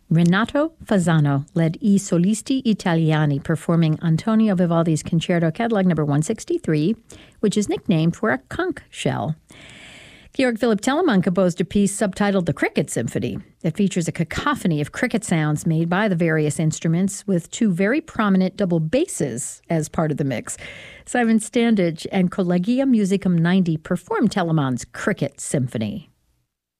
Renato Fasano led I Solisti Italiani performing Antonio Vivaldi's Concerto Catalog number 163, which is nicknamed for a conch shell. Georg Philipp Telemann composed a piece subtitled The Cricket Symphony. It features a cacophony of cricket sounds made by the various instruments with two very prominent double basses as part of the mix. Simon Standage and Collegium Musicum 90 performed Telemann's Cricket Symphony.